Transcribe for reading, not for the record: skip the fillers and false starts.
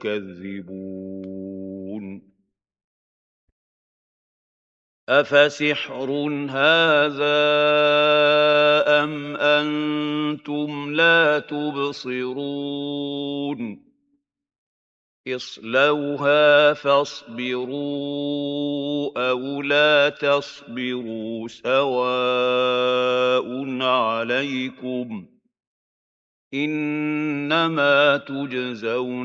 تُكَذِّبُونَ أَفَسِحْرٌ هَٰذَا أَمْ أَنتُمْ لَا تُبْصِرُونَ اصْلَوْهَا فَاصْبِرُوا أَوْ لَا تَصْبِرُوا سَوَاءٌ عَلَيْكُمْ ۖ إِنَّمَا تُجْزَوْنَ